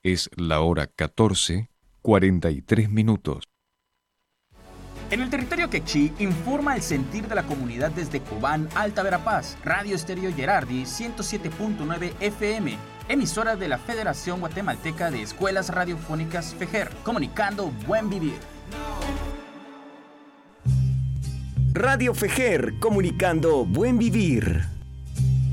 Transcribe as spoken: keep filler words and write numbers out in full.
Es la hora catorce, cuarenta y tres minutos. En el territorio quechí informa el sentir de la comunidad desde Cobán, Alta Verapaz, Radio Estéreo Gerardi ciento siete punto nueve F M, emisora de la Federación Guatemalteca de Escuelas Radiofónicas FEGER, comunicando buen vivir. Radio FEGER, comunicando buen vivir.